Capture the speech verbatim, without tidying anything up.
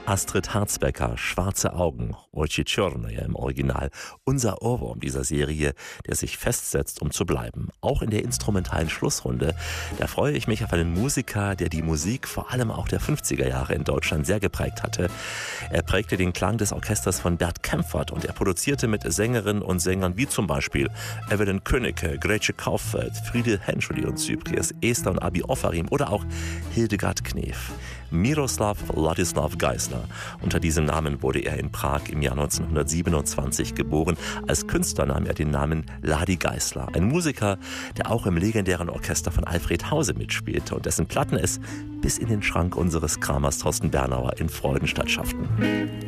Astrid Harzbecker, Schwarze Augen, Oczy Czarne im Original. Unser Ohrwurm dieser Serie, der sich festsetzt, um zu bleiben. Auch in der instrumentalen Schlussrunde. Da freue ich mich auf einen Musiker, der die Musik vor allem auch der fünfziger Jahre in Deutschland sehr geprägt hatte. Er prägte den Klang des Orchesters von Bert Kaempfert und er produzierte mit Sängerinnen und Sängern wie zum Beispiel Evelyn Könnecke, Gretche Kauffeld, Friede Henscheli und Cyprius, Esther und Abi Offarim oder auch Hildegard Knef. Miroslav Ladislav Geisler. Unter diesem Namen wurde er in Prag im Jahr neunzehnhundertsiebenundzwanzig geboren. Als Künstler nahm er den Namen Ladi Geisler. Ein Musiker, der auch im legendären Orchester von Alfred Hause mitspielte und dessen Platten es bis in den Schrank unseres Kramers Thorsten Bernauer in Freudenstadt schafften.